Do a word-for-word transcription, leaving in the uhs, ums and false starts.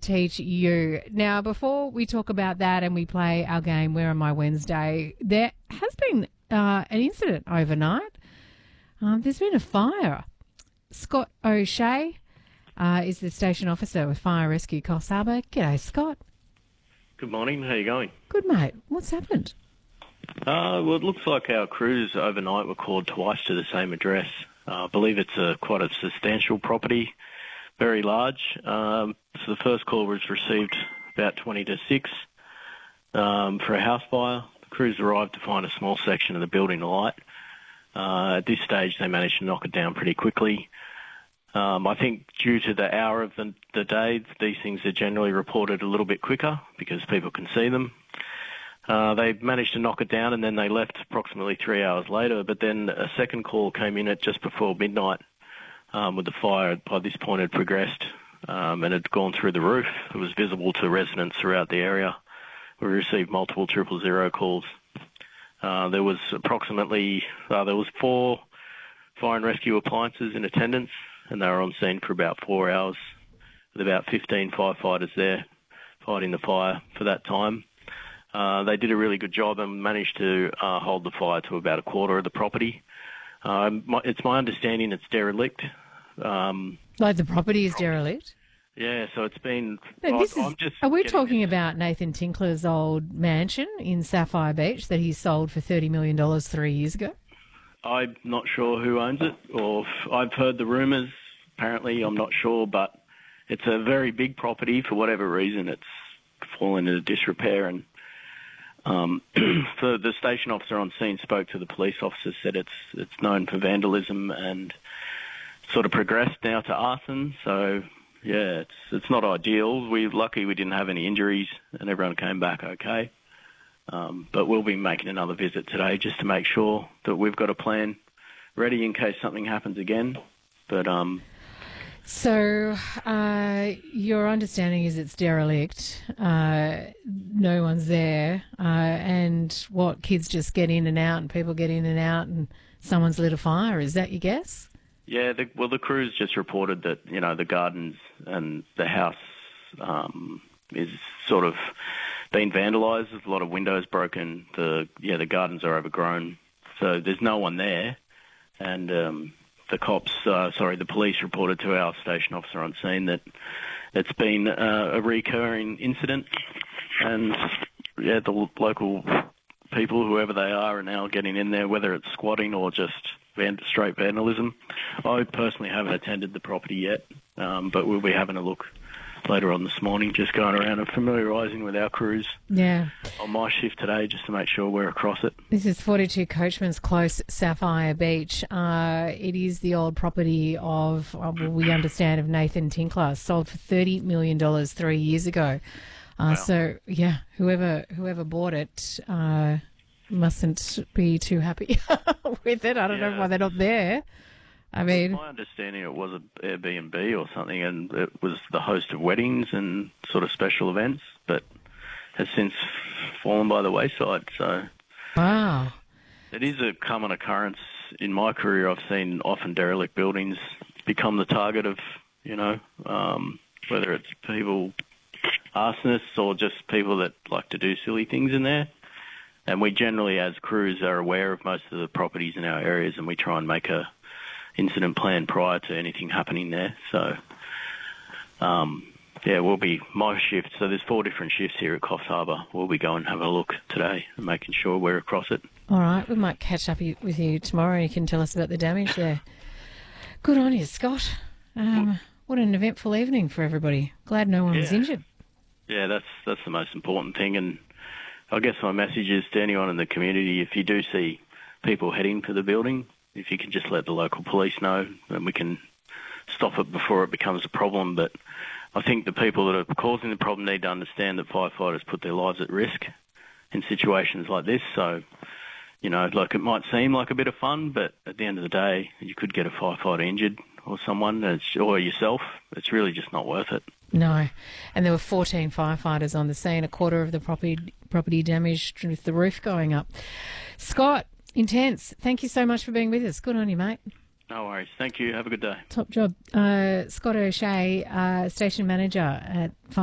teach you. Now, before we talk about that and we play our game, Where Am I Wednesday, there has been uh, an incident overnight. Um, there's been a fire. Scott O'Shea uh, is the station officer with Fire Rescue Coffs Harbour. G'day, Scott. Good morning. How you going? Good, mate. What's happened? Uh, well, it looks like our crews overnight were called twice to the same address. Uh, I believe it's a quite a substantial property, very large. Um, so the first call was received about twenty to six um, for a house fire. The crews arrived to find a small section of the building alight. Uh, at this stage, they managed to knock it down pretty quickly. Um, I think due to the hour of the, the day, these things are generally reported a little bit quicker because people can see them. Uh, they managed to knock it down and then they left approximately three hours later. But then a second call came in at just before midnight um, with the fire by this point had progressed um, and had gone through the roof. It was visible to residents throughout the area. We received multiple triple zero calls. Uh, there was approximately, uh, there was four fire and rescue appliances in attendance and they were on scene for about four hours with about fifteen firefighters there fighting the fire for that time. Uh, they did a really good job and managed to uh, hold the fire to about a quarter of the property. Um, my, it's my understanding it's derelict. Um, like the property is derelict? Yeah, so it's been... No, this I, is, I'm just are we getting talking this. about Nathan Tinkler's old mansion in Sapphire Beach that he sold for thirty million dollars three years ago? I'm not sure who owns it, or if I've heard the rumours. Apparently, I'm not sure, but it's a very big property. For whatever reason, it's fallen into disrepair and Um, so the station officer on scene spoke to the police officer, said it's it's known for vandalism and sort of progressed now to arson. So yeah, it's it's not ideal. We're lucky we didn't have any injuries and everyone came back okay. Um, but we'll be making another visit today just to make sure that we've got a plan ready in case something happens again. But um, So uh, your understanding is it's derelict, uh, no one's there, uh, and what, kids just get in and out and people get in and out and someone's lit a fire, is that your guess? Yeah, the, well, the crews just reported that, you know, the gardens and the house um, is sort of been vandalised. There's a lot of windows broken. The yeah, the gardens are overgrown. So there's no one there. And um, the cops, uh, sorry, the police reported to our station officer on scene that it's been uh, a recurring incident. And, yeah, the l- local people, whoever they are, are now getting in there, whether it's squatting or just van- straight vandalism. I personally haven't attended the property yet, um, but we'll be having a look later on this morning, just going around and familiarising with our crews Yeah. on my shift today just to make sure we're across it. This is forty-two Coachman's Close, Sapphire Beach. Uh, it is the old property of, uh, well, we understand, of Nathan Tinkler, sold for thirty million dollars three years ago. Uh, Wow. So, yeah, whoever whoever bought it uh, mustn't be too happy with it. I don't know Yeah. why they're not there. I mean, My understanding it was an Airbnb or something, and it was the host of weddings and sort of special events, but has since fallen by the wayside. So wow. it is a common occurrence in my career. I've seen often derelict buildings become the target of, you know, um, whether it's people, arsonists, or just people that like to do silly things in there. And we generally, as crews, are aware of most of the properties in our areas, and we try and make a incident plan prior to anything happening there. So, um, yeah, we'll be, my shift, so there's four different shifts here at Coffs Harbour. We'll be going and have a look today and making sure we're across it. All right, we might catch up with you tomorrow and you can tell us about the damage there. Good on you, Scott. Um, what an eventful evening for everybody. Glad no one Yeah. was injured. Yeah, that's that's the most important thing. And I guess my message is to anyone in the community, if you do see people heading to the building, if you can just let the local police know, then we can stop it before it becomes a problem. But I think the people that are causing the problem need to understand that firefighters put their lives at risk in situations like this. So, you know, like it might seem like a bit of fun, but at the end of the day, you could get a firefighter injured or someone, or yourself. It's really just not worth it. No. And there were fourteen firefighters on the scene, a quarter of the property property damaged with the roof going up. Scott, intense. Thank you so much for being with us. Good on you, mate. No worries. Thank you. Have a good day. Top job. Uh, Scott O'Shea, uh, station manager at